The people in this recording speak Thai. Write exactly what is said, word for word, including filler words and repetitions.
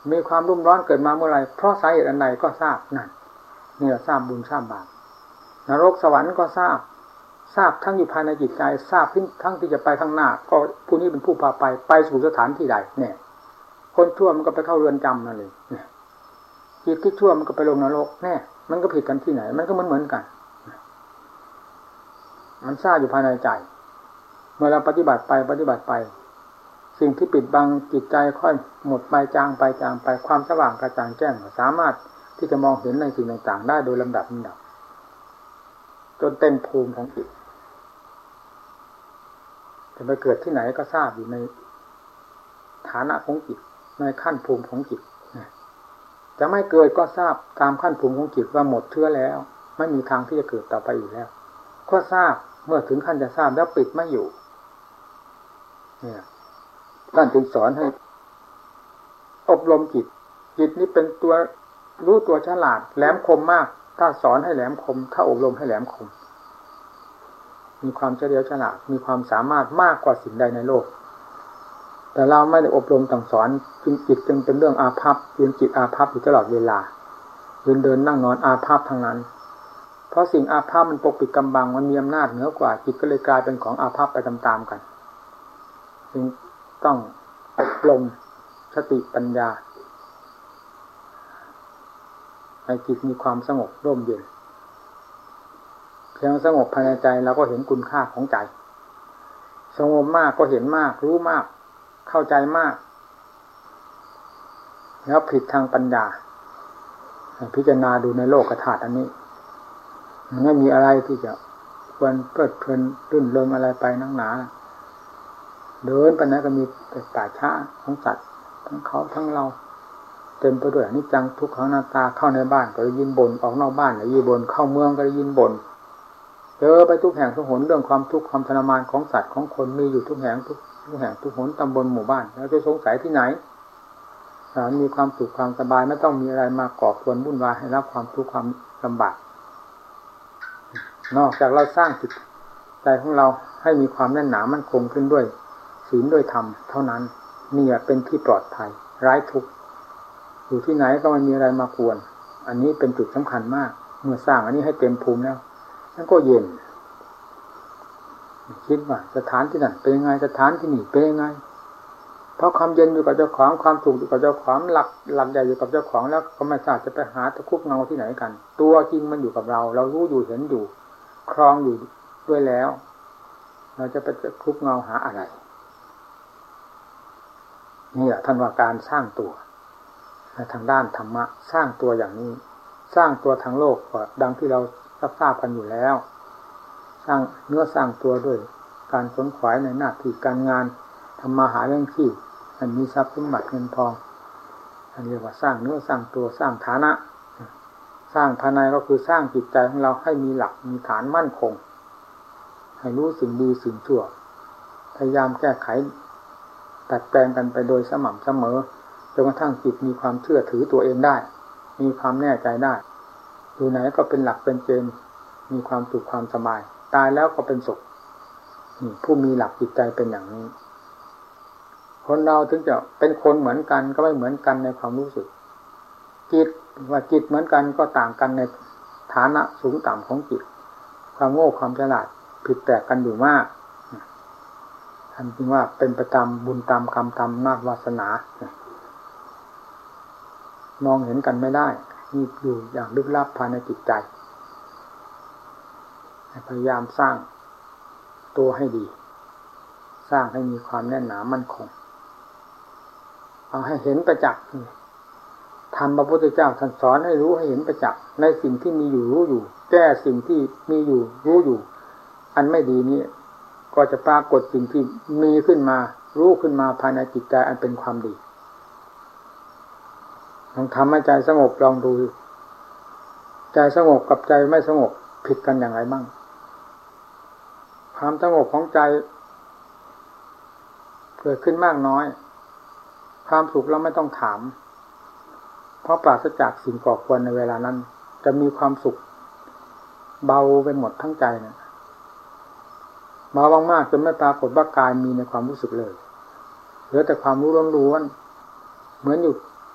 มีความรุ่มร้อนเกิดมาเมื่อไรเพราะสาเหตุอันใดก็ทราบนั่นนี่เราทราบบุญทราบบาปนรกสวรรค์ก็ทราบทราบทั้งอยู่ภายในจิตใจทราบทั้งที่จะไปข้างหน้าก็ผู้นี้เป็นผู้พาไปไปสู่สถานที่ใดเนี่ยคนชั่วมันก็ไปเข้าเรือนจำนั่นเลยเนี่ยจิตที่ชั่วมันก็ไปลงนรกแน่มันก็ผิดกันที่ไหนมันก็เหมือนเหมือนกันมันทราบอยู่ภายในใจเมื่อเราปฏิบัติไปปฏิบัติไปสิ่งที่ปิดบังจิตใจค่อยหมดไปจางไปจางไปความสว่างกระจ่างแจ้งสามารถที่จะมองเห็นในสิ่งต่างๆได้โดยลำดับลำดับจนเต็มภูมิของจิตจะไปเกิดที่ไหนก็ทราบอยู่ในฐานะของจิตในขั้นภูมิของจิตจะไม่เกิดก็ทราบตามขั้นภูมิของจิตว่าหมดเชื้อแล้วไม่มีทางที่จะเกิดต่อไปอีกแล้วก็ทราบเมื่อถึงขั้นจะทราบแล้วปิดไม่อยู่เนี่ยท่านจึงสอนให้อบรมจิตจิตนี้เป็นตัวรู้ตัวฉลาดแหลมคมมากถ้าสอนให้แหลมคมถ้าอบรมให้แหลมคมมีความเฉลียวฉลาดมีความสามารถมากกว่าสิ่งใดในโลกแต่เราไม่ได้อบรมสั่งสอนจึงจิตจึงเป็นเรื่องอาภัพยืนจิตอาภัพอยู่ตลอดเวลายืนเดินนั่งนอนอาภัพทั้งนั้นเพราะสิ่งอาภัพมันปกปิดกำบังมันมีอำนาจเหนือกว่าจิตก็เลยกลายเป็นของอาภัพไปตามๆกันจึงต้องอบรมสติปัญญาให้จิตมีความสงบร่มเย็นเพียงสงบภายในใจเราก็เห็นคุณค่าของใจสงบมากก็เห็นมากรู้มากเข้าใจมากแล้วผิดทางปัญญาพิจารณาดูในโลกธาตุอันนี้ไม่มีอะไรที่จะควรเพลิดเพลินรื่นเริงอะไรไปนักหนาเดินไปไหนก็มีแต่ป่าช้าของสัตว์ทั้งเขาทั้งเราเต็มไปด้วยอนิจจังทุกขังอนัตตาเข้าในบ้านก็ได้ยินบ่นออกนอกบ้านก็ได้ยินบ่นเข้าเมืองก็ได้ยินบ่นเจอไปทุกแห่งทุกหนเรื่องความทุกข์ความทรมานของสัตว์ของคนมีอยู่ทุกแห่งทุกทุกแห่งทุกหนตำบลหมู่บ้านแล้วจะสงสัยที่ไหนมีความสุขความสบายไม่ต้องมีอะไรมาก่อควรวุ่นวายให้รับความทุกข์ความลำบากนอกจากเราสร้างจิตใจของเราให้มีความแน่นหนามั่นคงขึ้นด้วยศีลด้วยธรรมเท่านั้นนี่เป็นที่ปลอดภัยไร้ทุกข์อยู่ที่ไหนก็ไม่มีอะไรมากวนอันนี้เป็นจุดสำคัญมากเมื่อสร้างอันนี้ให้เต็มภูมิแล้วนั่นก็เย็นคิดว่าสถานที่นั่นเป็นยังไงสถานที่นี่เป็นยังไงเพราะความเย็นอยู่กับเจ้าของความสุขอยู่กับเจ้าของหลักหลักใหญ่อยู่กับเจ้าของแล้วก็ไม่ทราบจะไปหาตะคุบเงาที่ไหนกันตัวจริงมันอยู่กับเราเรารู้อยู่เห็นอยู่ครองอยู่ด้วยแล้วเราจะไปตะคุบเงาหาอะไรนี่แหละท่านว่าการสร้างตัวทางด้านธรรมะสร้างตัวอย่างนี้สร้างตัวทางโลกก็ดังที่เรารับทราบกันอยู่แล้วสร้างเนื้อสร้างตัวด้วยการขนขวายในหน้าที่การงานทำมาหาเลี้ยงชีพอันมีทรัพย์สมบัติเงินทองอันเรียกว่าสร้างเนื้อสร้างตัวสร้างฐานะสร้างภายในก็คือสร้างจิตใจของเราให้มีหลักมีฐานมั่นคงให้รู้สิ่งดีสิ่งชั่วพยายามแก้ไขตัดแปลงกันไปโดยสม่ำเสมอจนกระทั่งจิตมีความเชื่อถือตัวเองได้มีความแน่ใจได้อยู่ไหนก็เป็นหลักเป็นเกณฑ์มีความสุขความสบายตายแล้วก็เป็นสุขนี่ผู้มีหลักจิตใจเป็นอย่างนี้คนเราถึงจะเป็นคนเหมือนกันก็ไม่เหมือนกันในความรู้สึกจิตว่าจิตเหมือนกันก็ต่างกันในฐานะสูงต่ำของจิตความโง่ความฉลาดผิดแปลกกันอยู่มากท่านจึงว่าเป็นไปตามบุญตามกรรมตามอำนาจวาสนามองเห็นกันไม่ได้นี่อยู่อย่างลึกลับภายในจิตใจพยายามสร้างตัวให้ดีสร้างให้มีความแน่นหนามั่นคงเอาให้เห็นประจักษ์ธรรมพระพุทธเจ้าท่านสอนให้รู้ให้เห็นประจักษ์ในสิ่งที่มีอยู่รู้อยู่แก้สิ่งที่มีอยู่รู้อยู่อันไม่ดีนี้ก็จะปรากฏสิ่งที่มีขึ้นมารู้ขึ้นมาภายในจิตใจอันเป็นความดีลองทำให้ใจสงบลองดูใจสงบกับใจไม่สงบผิดกันอย่างไรบ้างความสงบของใจเกิดขึ้นมากน้อยความสุขเราไม่ต้องถามเพราะปราศจากสิ่งก่อควรในเวลานั้นจะมีความสุขเบาไปหมดทั้งใจนะเบามากๆจนไม่ปรากฏว่ากายมีในความรู้สึกเลยเหลือแต่ความรู้ล้วนๆเหมือนอยู่